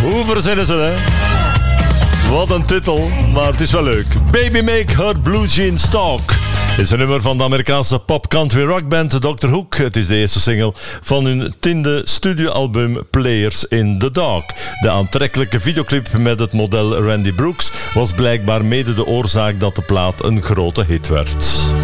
Hoe verzinnen ze, hè? Wat een titel, maar het is wel leuk. Baby Make Her Blue Jeans Talk is een nummer van de Amerikaanse pop-country rockband Dr. Hook. Het is de eerste single van hun 10e studioalbum Players in the Dark. De aantrekkelijke videoclip met het model Randy Brooks was blijkbaar mede de oorzaak dat de plaat een grote hit werd.